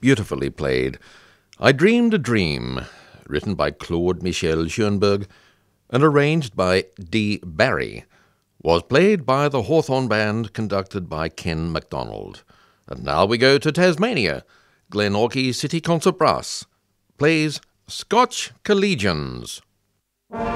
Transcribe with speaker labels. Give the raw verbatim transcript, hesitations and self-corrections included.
Speaker 1: beautifully played. I Dreamed a Dream, written by Claude Michel Schoenberg and arranged by D. Barry, was played by the Hawthorne Band, conducted by Ken MacDonald. And now we go to Tasmania. Glenorchy City Concert Brass plays Scotch Collegians.